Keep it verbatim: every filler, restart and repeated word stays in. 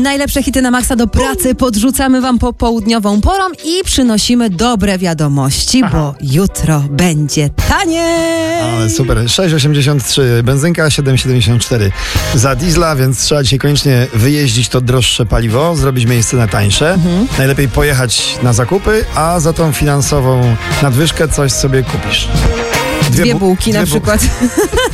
Najlepsze hity na maksa do pracy podrzucamy wam popołudniową porą i przynosimy dobre wiadomości, Aha. bo jutro będzie taniej. Ale super. sześć osiemdziesiąt trzy, benzynka siedem siedemdziesiąt cztery za diesla, więc trzeba dzisiaj koniecznie wyjeździć to droższe paliwo, zrobić miejsce na tańsze. Mhm. Najlepiej pojechać na zakupy, a za tą finansową nadwyżkę coś sobie kupisz. Dwie, dwie bułki dwie na bu- przykład.